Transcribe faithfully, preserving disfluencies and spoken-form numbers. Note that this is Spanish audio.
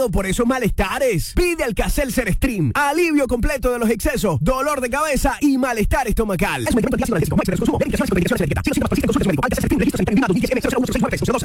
preocupado por esos malestares. Pide Alka-Seltzer Stream. Alivio completo de los excesos, dolor de cabeza y malestar estomacal. Es un medicamento antiácido analgésico. No hay consumo. Verificaciones con verificaciones de etiqueta. Si los síntomas persisten, consulte a su médico. Alka-Seltzer Stream. Registro sanitario.